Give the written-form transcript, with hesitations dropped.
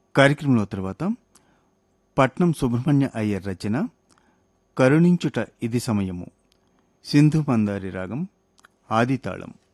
కార్యక్రమంలో తర్వాత పట్నం సుబ్రహ్మణ్య అయ్యర్ రచన కరుణించుట ఇది సమయము, సింధు మందారి రాగం, ఆదితాళం.